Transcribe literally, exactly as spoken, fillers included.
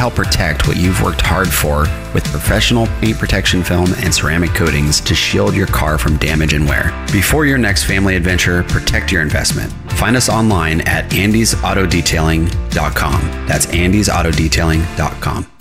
help protect what you've worked hard for with professional paint protection film and ceramic coatings to shield your car from damage and wear. Before your next family adventure, protect your investment. Find us online at andys auto detailing dot com. That's andys auto detailing dot com.